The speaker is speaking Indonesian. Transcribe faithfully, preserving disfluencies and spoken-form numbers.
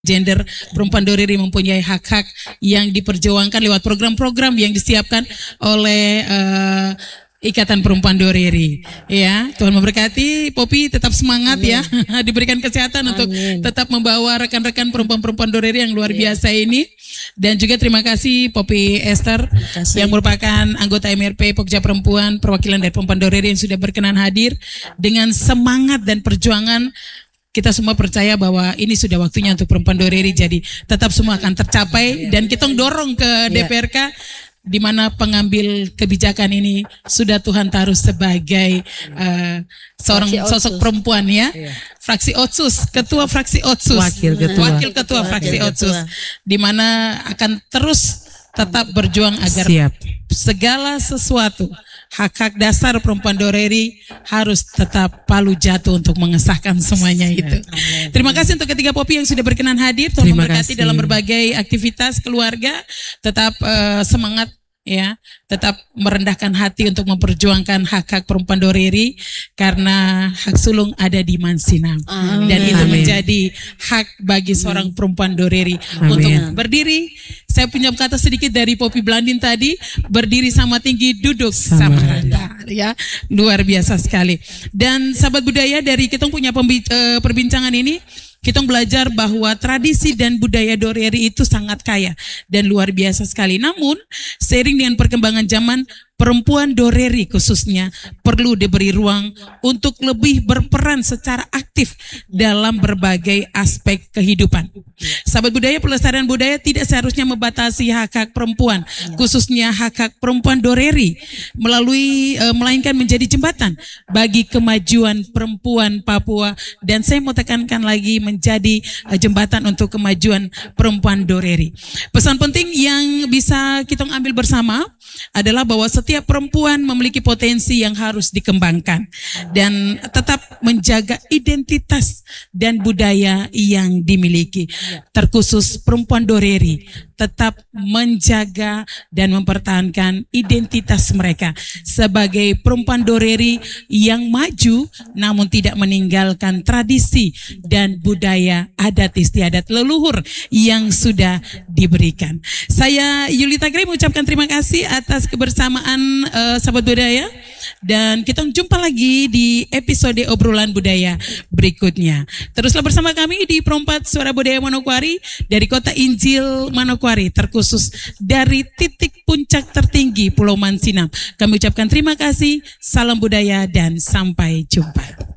Gender perempuan Doreri mempunyai hak-hak yang diperjuangkan lewat program-program yang disiapkan oleh uh, Ikatan Perempuan Doreri. Ya, Tuhan memberkati. Popi tetap semangat. Amin. Ya, diberikan kesehatan. Amin. Untuk tetap membawa rekan-rekan perempuan-perempuan Doreri yang luar yeah. biasa ini. Dan juga terima kasih Popi Esther kasih. Yang merupakan anggota M R P Pokja Perempuan, perwakilan dari perempuan Doreri yang sudah berkenan hadir dengan semangat dan perjuangan. Kita semua percaya bahwa ini sudah waktunya untuk perempuan Doreri, jadi tetap semua akan tercapai dan kita dorong ke D P R K di mana pengambil kebijakan ini sudah Tuhan taruh sebagai uh, seorang sosok perempuan ya. Fraksi Otsus, ketua fraksi Otsus, wakil ketua, wakil ketua fraksi Otsus, di mana akan terus tetap berjuang agar Siap. segala sesuatu hak-hak dasar perempuan Doreri harus tetap palu jatuh untuk mengesahkan semuanya itu. Amen. Terima kasih untuk ketiga Popi yang sudah berkenan hadir. Tuhan memberkati dalam berbagai aktivitas keluarga. Tetap uh, semangat ya, tetap merendahkan hati untuk memperjuangkan hak-hak perempuan Doreri karena hak sulung ada di Mansinam. Amen. Dan itu Amen. menjadi hak bagi seorang perempuan Doreri Amen. untuk berdiri. Saya punya kata sedikit dari Popi Blandin tadi, berdiri sama tinggi, duduk sama, sama rendah, ya, luar biasa sekali. Dan sahabat budaya, dari kita punya perbincangan ini, kita belajar bahwa tradisi dan budaya Doreri itu sangat kaya dan luar biasa sekali. Namun, seiring dengan perkembangan zaman, perempuan Doreri khususnya perlu diberi ruang untuk lebih berperan secara aktif dalam berbagai aspek kehidupan. Sahabat budaya, pelestarian budaya tidak seharusnya membatasi hak-hak perempuan, khususnya hak-hak perempuan Doreri, melalui e, melainkan menjadi jembatan bagi kemajuan perempuan Papua, dan saya mau tekankan lagi menjadi e, jembatan untuk kemajuan perempuan Doreri. Pesan penting yang bisa kita ambil bersama adalah bahwa setiap perempuan memiliki potensi yang harus dikembangkan dan tetap menjaga identitas dan budaya yang dimiliki. Terkhusus perempuan Doreri tetap menjaga dan mempertahankan identitas mereka sebagai perempuan Doreri yang maju namun tidak meninggalkan tradisi dan budaya adat istiadat leluhur yang sudah diberikan. Saya Yulita Gray mengucapkan terima kasih atas kebersamaan uh, sahabat budaya, dan kita jumpa lagi di episode obrolan budaya berikutnya. Teruslah bersama kami di Perompat Suara Budaya Manokwari dari Kota Injil Manokwari, terkhusus dari titik puncak tertinggi Pulau Mansinam. Kami ucapkan terima kasih, salam budaya dan sampai jumpa.